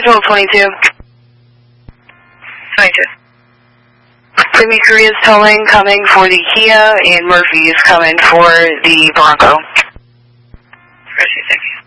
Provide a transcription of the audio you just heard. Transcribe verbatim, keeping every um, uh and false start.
schedule twenty-two. twenty-two. Premium Korea's tolling coming for the Kia, and Murphy is coming for the Bronco. Roger, thank you.